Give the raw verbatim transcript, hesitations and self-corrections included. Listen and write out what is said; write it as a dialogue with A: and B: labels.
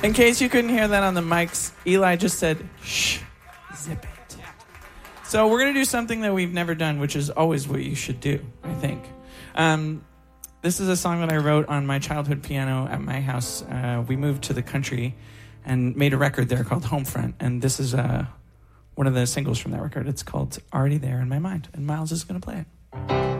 A: In case you couldn't hear that on the mics, Eli just said, shh, zip it. So we're going to do something that we've never done, which is always what you should do, I think. Um, this is a song that I wrote on my childhood piano at my house. Uh, we moved to the country and made a record there called Homefront. And this is uh, one of the singles from that record. It's called Already There in My Mind. And Miles is going to play it.